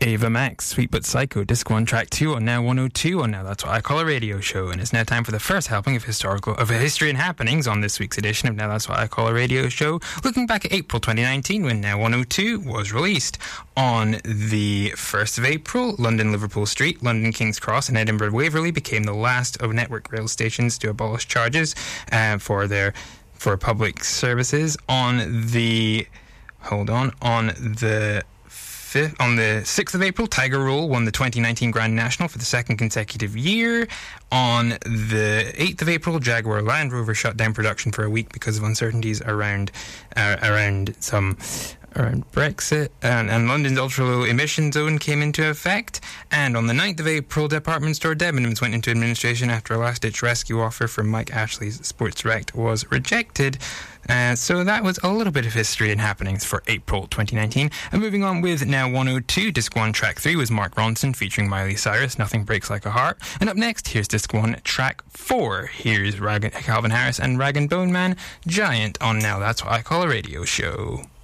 Ava Max, Sweet But Psycho, Disc 1, Track 2 on Now 102 on Now That's What I Call a Radio Show. And it's now time for the first helping of history and happenings on this week's edition of Now That's What I Call a Radio Show, looking back at April 2019 when Now 102 was released. On the 1st of April, London Liverpool Street, London King's Cross and Edinburgh Waverley became the last of network rail stations to abolish charges for public services. On the 6th of April, Tiger Roll won the 2019 Grand National for the second consecutive year. On the 8th of April, Jaguar Land Rover shut down production for a week because of uncertainties around Brexit, and London's ultra-low emission zone came into effect. And on the 9th of April, department store Debenhams went into administration after a last-ditch rescue offer from Mike Ashley's Sports Direct was rejected. So that was a little bit of history and happenings for April 2019. And moving on with Now 102, Disc 1, Track 3 was Mark Ronson featuring Miley Cyrus, Nothing Breaks Like a Heart. And up next, here's Disc 1, Track 4. Here's Calvin Harris and Rag and Bone Man, Giant on Now That's What I Call a Radio Show.